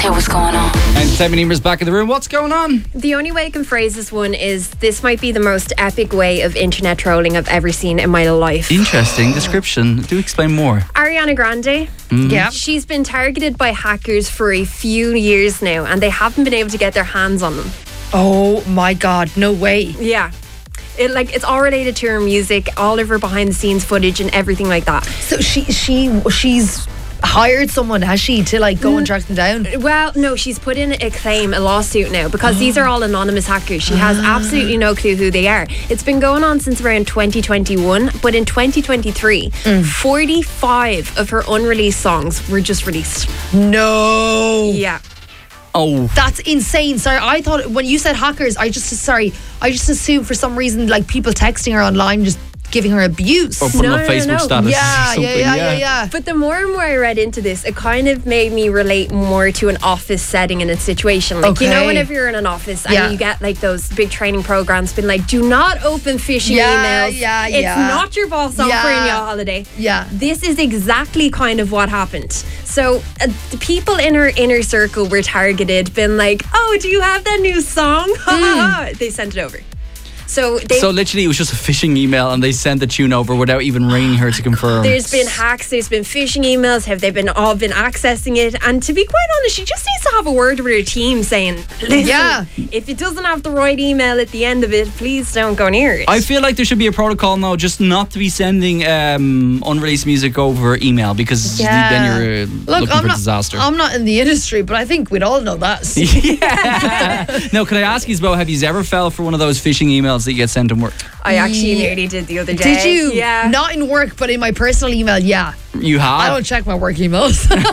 Hey, what's going on? Entertainment Emer's back in the room. What's going on? The only way I can phrase this one is this might be the most epic way of internet trolling I've ever seen in my life. Interesting description. Do explain more. Ariana Grande. Yeah. She's been targeted by hackers for a few years now and they haven't been able to get their hands on them. Oh my God, no way. Yeah. It's all related to her music, all of her behind the scenes footage and everything like that. So she's hired someone, has she, to like go and track them down? Well, no, she's put in a lawsuit now because these are all anonymous hackers. She has absolutely no clue who they are. It's been going on since around 2021, but in 2023, 45 of her unreleased songs were just released. No. Yeah. Oh. That's insane. Sorry, I thought when you said hackers, I just assumed for some reason like people texting her online just giving her abuse. Or putting up Facebook status Yeah, or something. yeah. But the more and more I read into this, it kind of made me relate more to an office setting and a situation. Like, you know, whenever you're in an office and you get like those big training programs being like, do not open phishing emails. It's not your boss offering you a holiday. Yeah. This is exactly kind of what happened. So the people in her inner circle were targeted, been like, oh, do you have that new song? They sent it over. So literally it was just a phishing email and they sent the tune over without even ringing her to confirm. There's been hacks, there's been phishing emails, they've been accessing it, and to be quite honest, she just needs to have a word with her team saying, listen, if it doesn't have the right email at the end of it, please don't go near it. I feel like there should be a protocol now just not to be sending unreleased music over email because then you're looking for disaster. I'm not in the industry, but I think we'd all know that. Now, can I ask you about, have you ever fell for one of those phishing emails that you get sent in work? I actually nearly did the other day. Did you? Yeah. Not in work, but in my personal email, yeah. You have? I don't check my work emails. But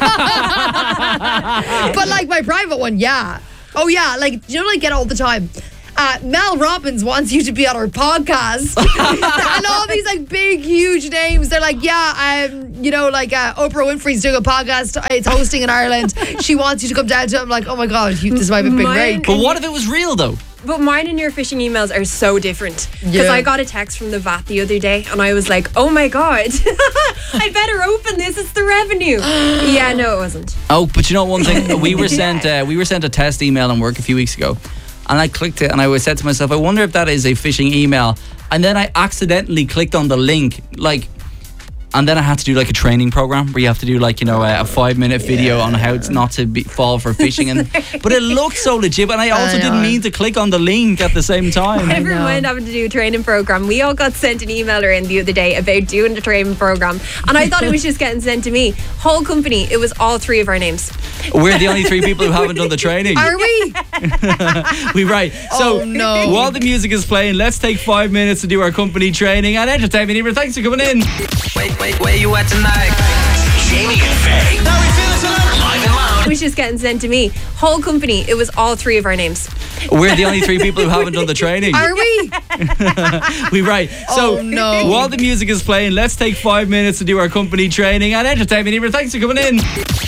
like my private one, yeah. Oh yeah, like, you know, like get all the time. Mel Robbins wants you to be on her podcast. And all these like big huge names, they're like, Oprah Winfrey's doing a podcast, it's hosting in Ireland, she wants you to come down to it. I'm like, oh my God, this might be a big break. But what if it was real though? But mine and your phishing emails are so different. Because I got a text from the VAT the other day and I was like, oh my God, I better open this, it's the revenue. Yeah, no, it wasn't. Oh, but you know one thing, we were sent a test email in work a few weeks ago and I clicked it and I said to myself, I wonder if that is a phishing email. And then I accidentally clicked on the link, and then I had to do like a training program where you have to do like, a 5-minute video on how not to fall for phishing. But it looked so legit, and I also didn't mean to click on the link at the same time. Never mind having to do a training program. We all got sent an email around the other day about doing the training program, and I thought it was just getting sent to me. Whole company, it was all 3 of our names. We're the only 3 people who haven't done the training. Are we? So while the music is playing, let's take 5 minutes to do our company training at Entertainment Emer. Thanks for coming in. Wait, where you at tonight? Jamie and Faye. How we feeling tonight? Live and loud. It was just getting sent to me. Whole company, it was all 3 of our names. We're the only 3 people who haven't done the training. Are we? So while the music is playing, let's take 5 minutes to do our company training at Entertainment Emer. Thanks for coming in.